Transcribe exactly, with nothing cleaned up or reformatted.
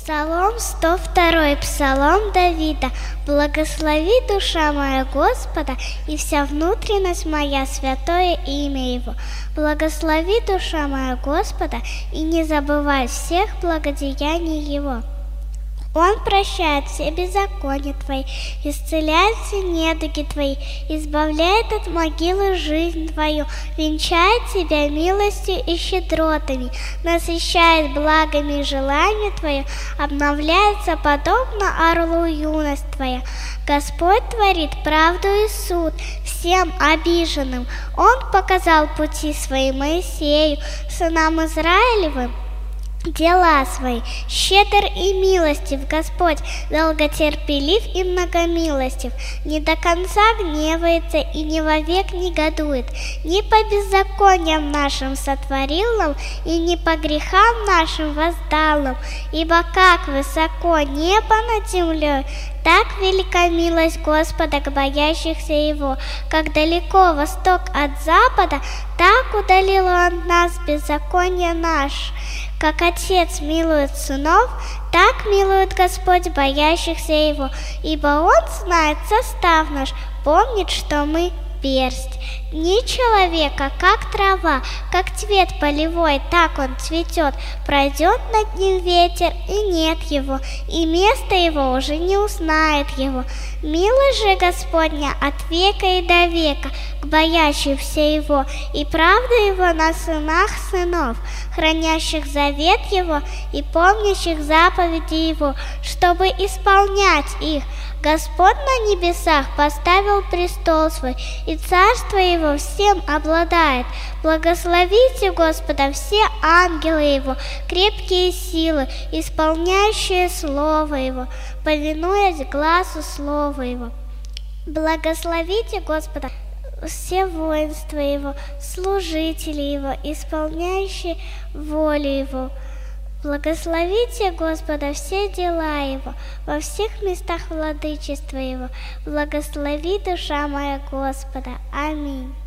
Псалом сто второй, Псалом Давида. Благослови, душа моя, Господа, и вся внутренность моя святое имя Его. Благослови, душа моя, Господа, и не забывай всех благодеяний Его. Он прощает все беззакония твои, исцеляет все недуги твои, избавляет от могилы жизнь твою, венчает тебя милостью и щедротами, насыщает благами желания твое, обновляется подобно орлу юность твоя. Господь творит правду и суд всем обиженным. Он показал пути свои Моисею, сынам Израилевым, дела свои. Щедр и милостив Господь, долготерпелив и многомилостив, не до конца гневается и не вовек негодует, не по беззакониям нашим сотворил нам, и не по грехам нашим воздал нам, ибо как высоко небо над землей, так велика милость Господа к боящихся Его, как далеко восток от запада, так удалил Он от нас беззаконие наше. Как Отец милует сынов, так милует Господь боящихся Его, ибо Он знает состав наш, помнит, что мы персть. Дни человека, как трава, как цвет полевой, так он цветет. Пройдет над ним ветер, и нет его, и место его уже не узнает его. Милость же Господня от века и до века к боящимся Его, и правда Его на сынах сынов, хранящих завет Его и помнящих заповеди Его, чтобы исполнять их. Господь на небесах поставил престол свой, и царство Его всем обладает. Благословите Господа все ангелы Его, крепкие силы, исполняющие Слово Его, повинуясь глазу Слова Его. Благословите Господа все воинства Его, служители Его, исполняющие волю Его. Благословите Господа все дела Его, во всех местах владычества Его. Благослови, душа моя, Господа. Аминь.